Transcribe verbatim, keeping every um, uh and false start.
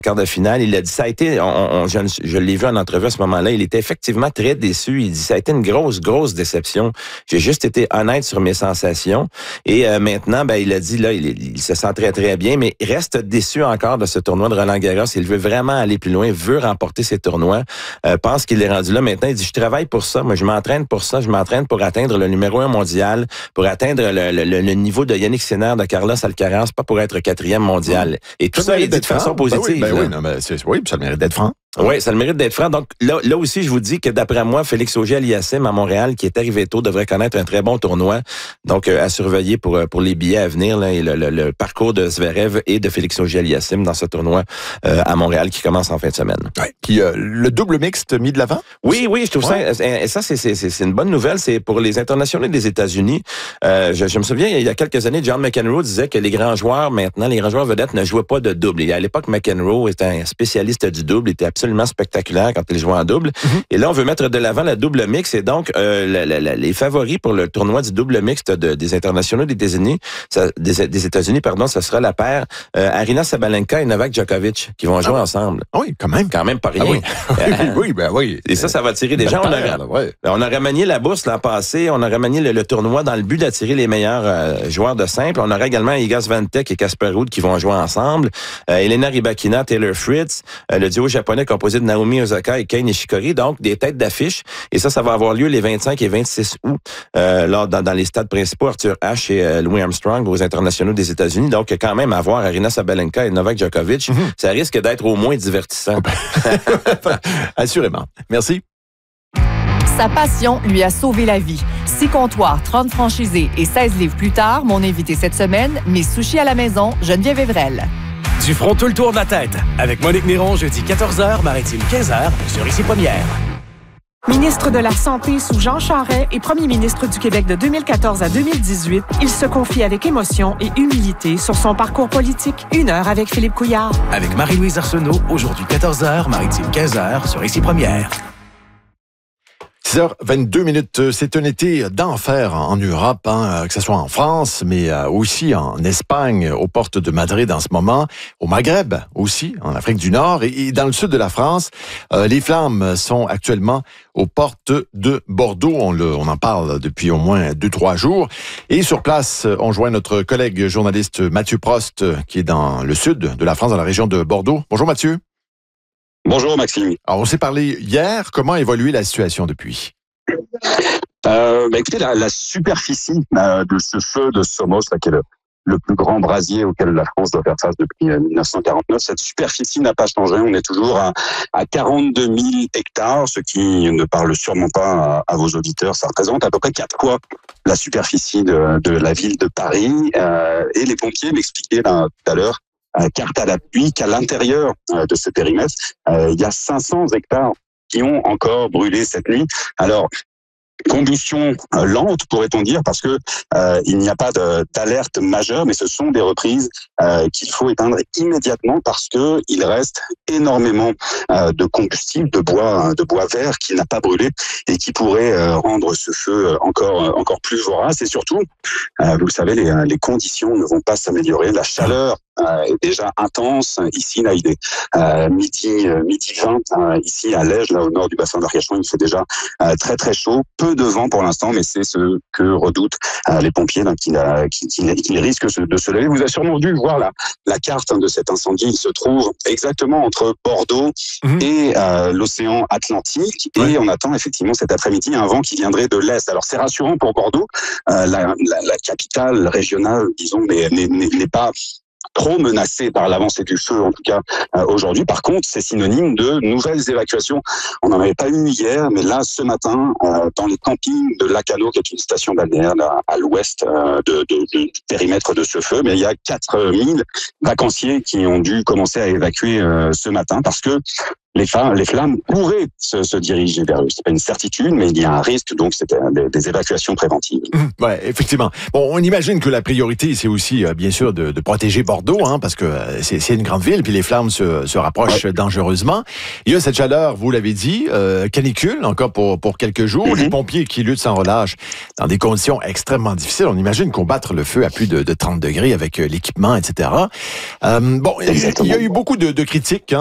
quart de finale, il a dit, ça a été, on, on, je, je l'ai vu en entrevue à ce moment-là, il était effectivement très déçu. Il dit, ça a été une grosse, grosse déception. J'ai juste été honnête sur mes sensations. Et euh, maintenant, ben, il a dit, là, il, il se sent très, très bien, mais il reste déçu encore de ce tournoi de Roland-Garros. Il veut vraiment aller plus loin, veut remporter ses tournois, euh, pense qu'il est rendu là maintenant. Il dit, je travaille pour ça, moi, je m'entraîne pour ça, je m'entraîne pour atteindre le numéro un mondial, pour atteindre le, le, le niveau de Yannick Sinner, de Carlos Alcaraz, pas pour être quatrième mondial. Et tout ça, ça il dit de façon positive. Ben oui, ben oui, non, mais c'est, oui, ça le mérite d'être franc. Oui, ça le mérite d'être franc. Donc là, là aussi, je vous dis que d'après moi, Félix Auger-Aliassime à Montréal, qui est arrivé tôt, devrait connaître un très bon tournoi. Donc euh, à surveiller pour pour les billets à venir là, et le, le, le parcours de Zverev et de Félix Auger-Aliassime dans ce tournoi euh, à Montréal qui commence en fin de semaine. Ouais. Puis euh, le double mixte mis de l'avant. Oui, oui, je trouve ouais. ça. Et ça, c'est c'est c'est une bonne nouvelle. C'est pour les internationaux des États-Unis. Euh, je, je me souviens, il y a quelques années, John McEnroe disait que les grands joueurs maintenant, les grands joueurs vedettes ne jouaient pas de double. Et à l'époque, McEnroe était un spécialiste du double, il était absolument spectaculaire quand il jouait en double. Mm-hmm. Et là, on veut mettre de l'avant la double mix. Et donc, euh, la, la, la, les favoris pour le tournoi du double mixte de, des internationaux des États-Unis, ça, des, des États-Unis, pardon, ce sera la paire euh, Aryna Sabalenka et Novak Djokovic qui vont jouer ah, ensemble. Oui, quand même. Quand même pas rien. Ah oui. oui, oui, ben oui. Et ça, ça va attirer des gens. On aurait, là, ouais. on aurait manié la bourse l'an passé, on aurait manié le, le tournoi dans le but d'attirer les meilleurs euh, joueurs de simple. On aurait également Iga Swiatek et Casper Ruud qui vont jouer ensemble. Euh, Elena Rybakina, Taylor Fritz, euh, le duo japonais composé de Naomi Osaka et Kei Nishikori, donc des têtes d'affiche. Et ça, ça va avoir lieu les vingt-cinq et vingt-six août euh, là, dans, dans les stades principaux, Arthur Ashe et euh, Louis Armstrong aux internationaux des États-Unis. Donc, quand même, avoir Aryna Sabalenka et Novak Djokovic, mm-hmm. ça risque d'être au moins divertissant. Assurément. Merci. Sa passion lui a sauvé la vie. Six comptoirs, trente franchisés et seize livres plus tard, mon invité cette semaine, mes sushis à la maison, Geneviève Evrel. Du front tout le tour de la tête. Avec Monique Néron, jeudi quatorze heures, Maritime quinze heures, sur Ici Première. Ministre de la Santé sous Jean Charest et premier ministre du Québec de deux mille quatorze à deux mille dix-huit, il se confie avec émotion et humilité sur son parcours politique. Une heure avec Philippe Couillard. Avec Marie-Louise Arsenault, aujourd'hui quatorze heures, Maritime quinze heures, sur Ici Première. six heures vingt-deux minutes, c'est un été d'enfer en Europe, hein, que ce soit en France, mais aussi en Espagne, aux portes de Madrid en ce moment, au Maghreb aussi, en Afrique du Nord, et dans le sud de la France. Euh, les flammes sont actuellement aux portes de Bordeaux. On, le, on en parle depuis au moins deux, trois jours. Et sur place, on joint notre collègue journaliste Mathieu Prost, qui est dans le sud de la France, dans la région de Bordeaux. Bonjour Mathieu. Bonjour Maxime. Alors, on s'est parlé hier. Comment a évolué la situation depuis? Euh, bah écoutez, la, la superficie euh, de ce feu de Somos, là, qui est le, le plus grand brasier auquel la France doit faire face depuis euh, dix-neuf cent quarante-neuf, cette superficie n'a pas changé. On est toujours à, à quarante-deux mille hectares, ce qui ne parle sûrement pas à, à vos auditeurs. Ça représente à peu près quatre fois la superficie de, de la ville de Paris. Euh, et les pompiers m'expliquaient là, tout à l'heure, Euh, carte à l'appui, qu'à l'intérieur euh, de ce périmètre, euh, il y a cinq cents hectares qui ont encore brûlé cette nuit. Alors, combustion euh, lente, pourrait-on dire, parce que euh, il n'y a pas de, d'alerte majeure, mais ce sont des reprises euh, qu'il faut éteindre immédiatement parce que il reste énormément euh, de combustible, de bois, de bois vert qui n'a pas brûlé et qui pourrait euh, rendre ce feu encore encore plus vorace. Et surtout, euh, vous le savez, les, les conditions ne vont pas s'améliorer. La chaleur Euh, est déjà intense. Ici, là, il est euh, midi, euh, midi vingt. Euh, ici, à Lège, là, au nord du bassin d'Arcachon, il fait déjà euh, très, très chaud. Peu de vent pour l'instant, mais c'est ce que redoutent euh, les pompiers, là, qui, là, qui, qui, qui risquent de se lever. Vous avez sûrement dû voir la, la carte hein, de cet incendie. Il se trouve exactement entre Bordeaux mmh. et euh, l'océan Atlantique. Et ouais. on attend effectivement cet après-midi un vent qui viendrait de l'Est. Alors, c'est rassurant pour Bordeaux. Euh, la, la, la capitale régionale, disons, n'est, n'est, n'est pas trop menacé par l'avancée du feu, en tout cas euh, aujourd'hui. Par contre, c'est synonyme de nouvelles évacuations. On n'en avait pas eu hier, mais là, ce matin, euh, dans les campings de Lacano, qui est une station balnéaire là, à l'ouest euh, de, de, de, du périmètre de ce feu, mais il y a quatre mille vacanciers qui ont dû commencer à évacuer euh, ce matin parce que les, flammes, les flammes pourraient se, se diriger vers eux. C'est pas une certitude, mais il y a un risque, donc c'était des, des évacuations préventives. Mmh, ouais, effectivement. Bon, on imagine que la priorité, c'est aussi, euh, bien sûr, de, de protéger Bordeaux, hein, parce que euh, c'est, c'est une grande ville, puis les flammes se, se rapprochent ouais. dangereusement. Il y a cette chaleur, vous l'avez dit, euh, canicule encore pour, pour quelques jours. Mm-hmm. Les pompiers qui luttent sans relâche dans des conditions extrêmement difficiles. On imagine combattre le feu à plus de, de trente degrés avec euh, l'équipement, et cetera. Euh, bon, Exactement. Il y a eu beaucoup de, de critiques, hein,